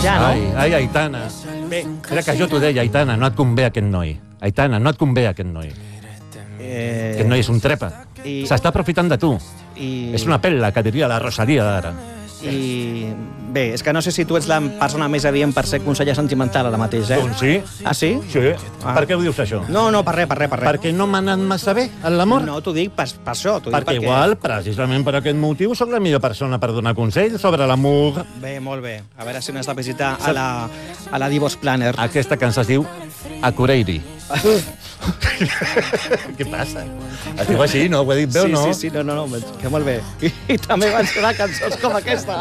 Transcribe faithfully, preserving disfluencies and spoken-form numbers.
ja, no? Ai, ai, Aitana. Bé, Era que jo t'ho deia, Aitana, no et convé aquest noi. Aitana, no et convé aquest noi. eh, Aquest noi és un trepa. I- S'està aprofitant de tu. i... És una pel·la, que diria la Rosalia d'ara. I bé, és que no sé si tu ets la persona més adient per ser conseller sentimental ara mateix, eh? Doncs sí. Ah, sí? Sí. Ah. Per què ho dius, això? No, no, per res, per res, per res. Perquè no m'ha anat massa bé en l'amor? No, t'ho dic per, per això. T'ho dic Perquè igual, precisament per aquest motiu, sóc la millor persona per donar consells sobre l'amor. Bé, molt bé. A veure si n'has de visitar a la, a la Divorce Planner. Aquesta cançó es diu Acureiri. Què passa? Es diu així, no? Ho he dit bé o Sí, no? sí, sí, no, no, no, que molt bé. I, i també van sonar cançons com aquesta.